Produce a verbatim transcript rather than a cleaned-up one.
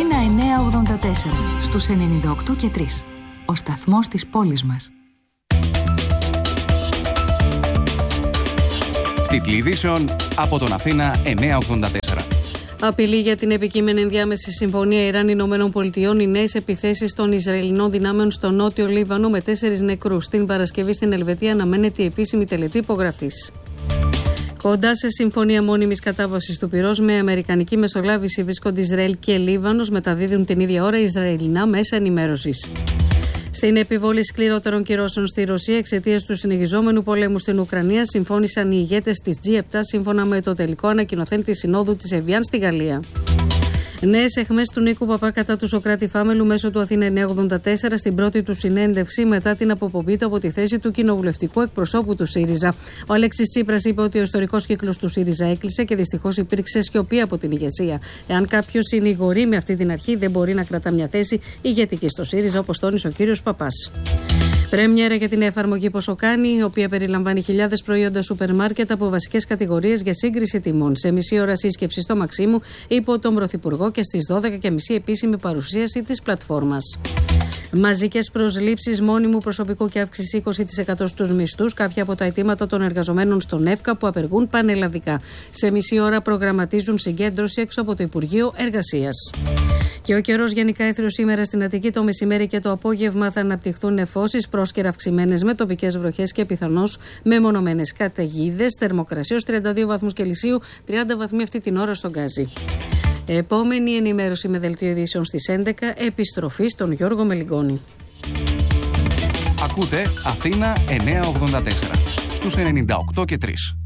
Αθήνα εννιακόσια ογδόντα τέσσερα, στους ενενήντα οκτώ και τρία. Ο σταθμός της πόλης μας. Τίτλοι ειδήσεων από τον Αθήνα εννιακόσια ογδόντα τέσσερα. Απειλή για την επικείμενη ενδιάμεση συμφωνία Ιράν-Ηνωμένων Πολιτειών, οι νέες επιθέσεις των Ισραηλινών δυνάμεων στο νότιο Λίβανο με τέσσερις νεκρούς. Την Παρασκευή στην Ελβετία αναμένεται η επίσημη τελετή υπογραφής. Κοντά σε συμφωνία μόνιμης κατάβασης του πυρός με αμερικανική μεσολάβηση βρίσκονται Ισραήλ και Λίβανος, μεταδίδουν την ίδια ώρα Ισραηλινά μέσα ενημέρωσης. Στην επιβολή σκληρότερων κυρώσεων στη Ρωσία εξαιτίας του συνεχιζόμενου πολέμου στην Ουκρανία, συμφώνησαν οι ηγέτες της τζι επτά σύμφωνα με το τελικό ανακοινωθέν της Συνόδου της Εβιάν στη Γαλλία. Νέες αιχμές του Νίκου Παπά κατά του Σωκράτη Φάμελου μέσω του Αθήνα εννιακόσια ογδόντα τέσσερα στην πρώτη του συνέντευξη μετά την αποπομπή του από τη θέση του κοινοβουλευτικού εκπροσώπου του ΣΥΡΙΖΑ. Ο Αλέξης Τσίπρας είπε ότι ο ιστορικός κύκλος του ΣΥΡΙΖΑ έκλεισε και δυστυχώς υπήρξε σιωπή από την ηγεσία. Εάν κάποιος συνηγορεί με αυτή την αρχή, δεν μπορεί να κρατά μια θέση ηγετική στο ΣΥΡΙΖΑ, όπως τόνισε ο κύριος Παπάς. Πρέμιερα για την εφαρμογή Ποσοκάνη, η οποία περιλαμβάνει χιλιάδες προϊόντα σούπερ μάρκετ από βασικές κατηγορίες για σύγκριση τιμών. Σε μισή ώρα σύσκεψη στο Μαξίμου υπό τον Πρωθυπουργό και στις δώδεκα και τριάντα επίσημη παρουσίαση της πλατφόρμας. Μαζικές προσλήψεις μόνιμου προσωπικού και αύξηση είκοσι τοις εκατό στους μισθούς, κάποια από τα αιτήματα των εργαζομένων στον ΕΦΚΑ που απεργούν πανελλαδικά. Σε μισή ώρα προγραμματίζουν συγκέντρωση έξω από το Υπουργείο Εργασίας. Και ο καιρός γενικά έθριο σήμερα στην Αττική, το μεσημέρι και το απόγευμα θα αναπτυχθούν νεφώσεις, πρόσκαιρα αυξημένες με τοπικές βροχές και πιθανώς μεμονωμένες καταιγίδες. Θερμοκρασία ως τριάντα δύο βαθμούς Κελσίου, τριάντα βαθμοί αυτή την ώρα στον Γκάζι. Επόμενη ενημέρωση με δελτίο ειδήσεων στις έντεκα, επιστροφή στον Γιώργο Μελιγκόνη. Ακούτε Αθήνα εννιακόσια ογδόντα τέσσερα στους ενενήντα οκτώ και τρία.